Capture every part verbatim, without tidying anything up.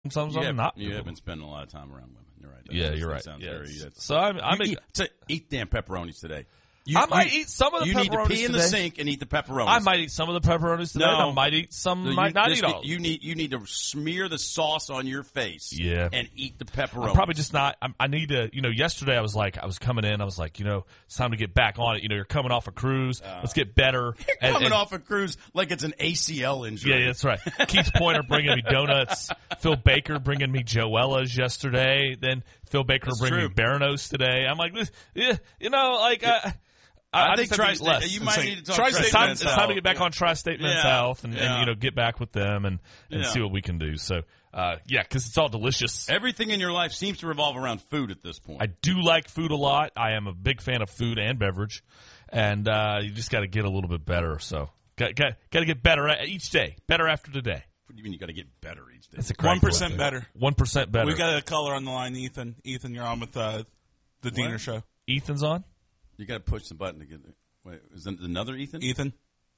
some you I'm have, not. You have been spending a lot of time around women. You're right. That yeah, sounds, you're that right. Sounds Yeah, very, that's, so I'm, I'm you eat, eat, eat damn pepperonis today. You, I might you, eat some of the you pepperonis need to pee in the today. sink and eat the pepperonis. I might eat some of the pepperonis today. No. I might eat some. No, you, might not this, eat all. You need you need to smear the sauce on your face. Yeah. And eat the pepperoni. I'm probably just not. I'm, I need to. You know, yesterday I was like, I was coming in. I was like, you know, it's time to get back on it. You know, you're coming off a cruise. Uh, Let's get better. You're and, coming and, off a cruise like it's an A C L injury. Yeah, that's right. Keith Pointer bringing me donuts. Phil Baker bringing me Joella's yesterday. Then Phil Baker That's bringing true. me Baranos today. I'm like, yeah, you know, like. Uh, I, I, I think just have to eat tri-state. less. You might It's need like, to talk tri-state It's time, Men's it's Health. time to get back on Tri-State Men's Yeah. Health and, Yeah. and, you know, get back with them and, and Yeah. see what we can do. So, uh, yeah, because it's all delicious. Everything in your life seems to revolve around food at this point. I do like food a lot. I am a big fan of food and beverage. And uh, you just got to get a little bit better. So, got, got, got to get better each day. Better after today. What do you mean you got to get better each day? That's a great One percent question. better. one percent better. We got a caller on the line, Ethan. Ethan, you're on with uh, the Diener Show. Ethan's on? You got to push the button to get it. Wait, is it another Ethan? Ethan.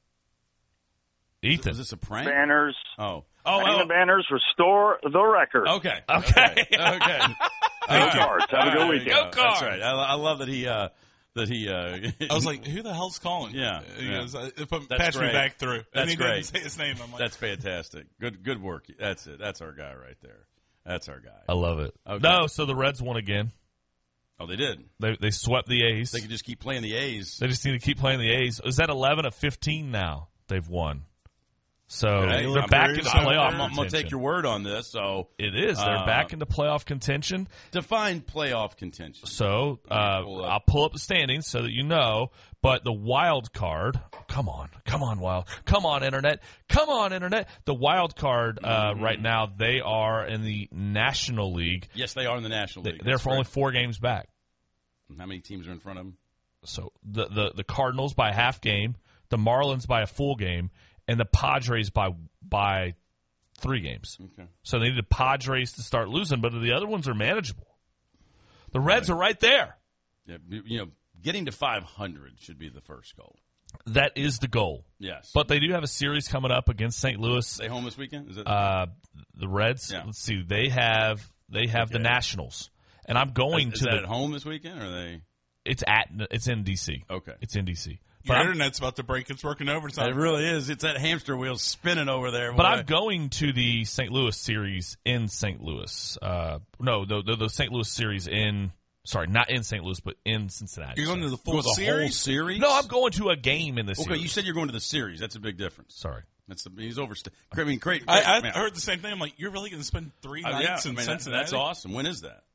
Ethan. Is this a prank? Banners. Oh. Oh, Oh, the banners restore the record. okay. Okay. Okay. okay. Go Cards. Have a good All right, weekend. there you Go That's Cards. right. I, I love that he, uh, that he, uh, I was like, who the hell's calling? Yeah, He yeah. goes, uh, it put, That's patched me great. back through. That's and he great. didn't say his name. I'm like, that's fantastic. Good, good work. That's it. That's our guy right there. That's our guy. I love it. Okay. No, so the Reds won again. Oh, they did. They they swept the A's. They could just keep playing the A's. They just need to keep playing the A's. Is that eleven of fifteen now they've won? So Okay. they're I'm back very- into I'm- playoff I'm, I'm contention. going to take your word on this. So It is. They're Uh, back into playoff contention. define playoff contention. So uh, pull up. I'll pull up the standings so that you know. But the wild card, come on, come on, wild, come on, internet, come on, internet. The wild card uh, Mm-hmm. right now, they are in the National League. Yes, they are in the National They, League. they're That's for only correct. four games back. How many teams are in front of them? So the, the the Cardinals by a half game, the Marlins by a full game, and the Padres by by three games. Okay. So they need the Padres to start losing, but the other ones are manageable. The Reds are right there. Yeah, you know, getting to five hundred should be the first goal. That is the goal. Yes. But they do have a series coming up against Saint Louis. Stay home this weekend? Is it? Uh, the Reds. Yeah. Let's see. They have they have the Okay. Nationals, and I'm going is, is to that the. at home this weekend, or are they? It's at. It's in D C. Okay. It's in D C. your But I'm, internet's about to break. It's working overtime. It really is. It's that hamster wheel spinning over there. but boy. I'm going to the Saint Louis series in Saint Louis. Uh, no, the, the the Saint Louis series in. Sorry, not in Saint Louis, but in Cincinnati. You're going to the For full the whole series? series? No, I'm going to a game in the Okay, series. you said you're going to the series. That's a big difference. Sorry. That's the, he's oversta- I mean, great. I, I man. heard the same thing. I'm like, you're really going to spend three Uh, nights yeah, in I mean, that- Cincinnati? That's awesome. When is that?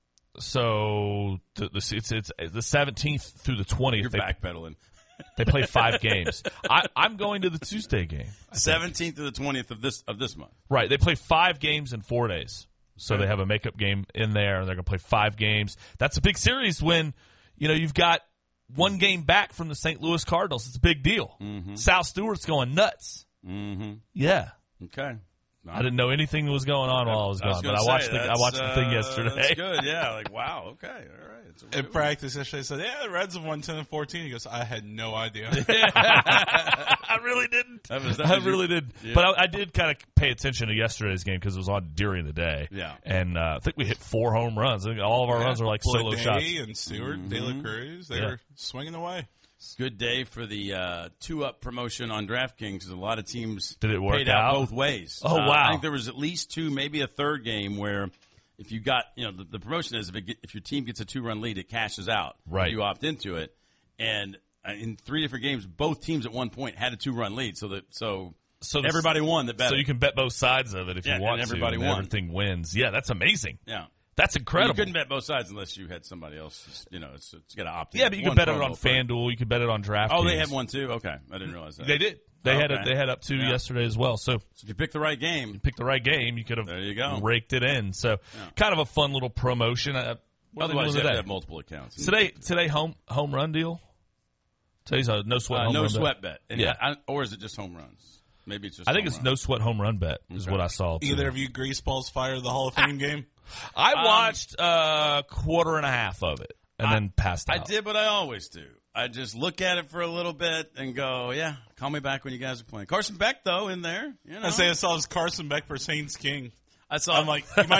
So the, the it's it's the seventeenth through the twentieth. You're They, backpedaling. they play five games. I, I'm going to the Tuesday game. I think. Seventeenth to the twentieth of this of this month. Right. They play five games in four days. So Okay. they have a makeup game in there, and they're going to play five games. That's a big series when, you know, you've got one game back from the Saint Louis Cardinals. It's a big deal. Mm-hmm. Sal Stewart's going nuts. Mm-hmm. Yeah. Okay. I didn't know anything was going on while I was gone, but I watched the I watched the thing yesterday. That's good. Yeah. Like wow. Okay. All right. It's a In real- practice yesterday, I said, yeah, the Reds have won ten and fourteen. He goes, I had no idea. I really didn't. That was- that I was your- really did. Yeah. But I, I did kind of pay attention to yesterday's game because it was on during the day. Yeah. And uh, I think we hit four home runs. I think all of our runs were like solo Day shots. and Stewart, De La Cruz, they Yeah. were swinging away. Good day for the uh, two-up promotion on DraftKings because a lot of teams Did it work paid out, out? both ways. Oh, Uh, wow. I think there was at least two, maybe a third game where if you got, you know, the, the promotion is if, it get, if your team gets a two-run lead, it cashes out. Right. If you opt into it. And uh, in three different games, both teams at one point had a two-run lead, so that so So the- everybody won that bet. So you can bet both sides of it if Yeah, you want and everybody to. and won. Everything wins. Yeah, that's amazing. yeah. That's incredible. You couldn't bet both sides unless you had somebody else. You know, it's, it's got to opt in. yeah, but you One could bet it promo on for- FanDuel. You could bet it on DraftKings. Oh, they had one too. Okay, I didn't realize that. They did. They had a, Okay. they had up two Yeah. yesterday as well. So So if you pick the right game, pick the right game, you could have There you go. raked it in. So kind of a fun little promotion. Uh, what are they otherwise you doing have to today? have multiple accounts. Today, today home home run deal. Today's a no sweat Uh, home no run sweat bet. bet. And Yeah. I, or is it just home runs? Maybe it's just. I think home it's runs. no sweat home run bet is Okay. what I saw. Either today. of you greaseballs fire the Hall of Fame game? I Um, watched a quarter and a half of it and then passed I out. did what I always do. I just look at it for a little bit and go, yeah, call me back when you guys are playing. Carson Beck, though, in there. You know, I say I saw his Carson Beck for Saints King. I saw. I'm like, you might